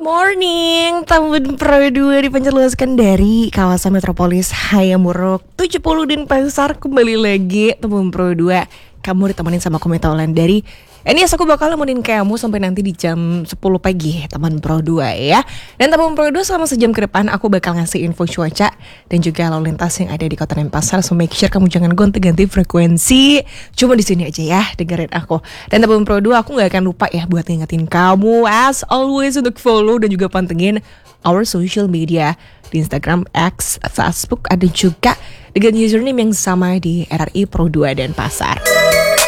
morning, Tambun Pro 2 dipancarluaskan dari kawasan metropolis Hayamuruk 70 Denpasar. Kembali lagi Tambun Pro 2. Kamu ditemenin sama aku Meta Wulandari. Ini aku bakal nemenin kamu sampai nanti di jam 10 pagi Teman Pro 2 ya. Dan Teman Pro 2 selama sejam ke depan aku bakal ngasih info cuaca dan juga lalu lintas yang ada di kota Denpasar. So make sure kamu jangan gonta-ganti frekuensi. Cuma di sini aja ya, dengerin aku. Dan Teman Pro 2 aku gak akan lupa ya buat ngingetin kamu as always untuk follow dan juga pantengin our social media di Instagram, X, Facebook, ada juga dengan username yang sama di RRI Pro 2 Denpasar.